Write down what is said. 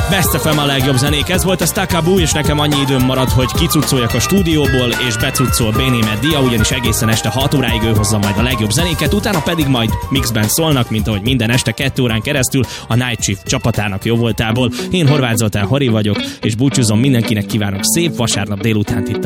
Best FM a legjobb zenék, ez volt a Stakaboo, és nekem annyi időm maradt, hogy kicucoljak a stúdióból, és becucol Béné Meddia, ugyanis egészen este 6 óráig ő hozza majd a legjobb zenéket, utána pedig majd mixben szólnak, mint ahogy minden este 2 órán keresztül a Night Shift csapatának jóvoltából. Én Horváth Zoltán Hori vagyok, és búcsúzom, mindenkinek kívánok szép vasárnap délutánt itt